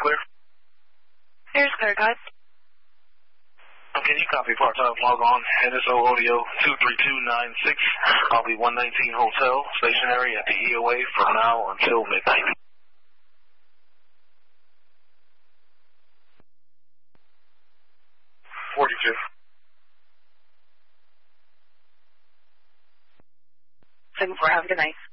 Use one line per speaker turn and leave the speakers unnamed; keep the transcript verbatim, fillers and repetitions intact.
clear?
Here's clear, guys.
Okay, you copy part-time, log on, N S O Audio two three two nine six. I'll be one nineteen Hotel, stationary at the E O A from now until midnight. forty-two.
seven four, have a good night.